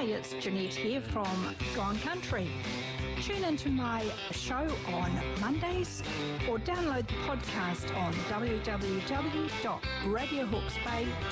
Hi, it's Jeanette here from Gone Country. Tune into my show on Mondays or download the podcast on www.radiohawksbay.com.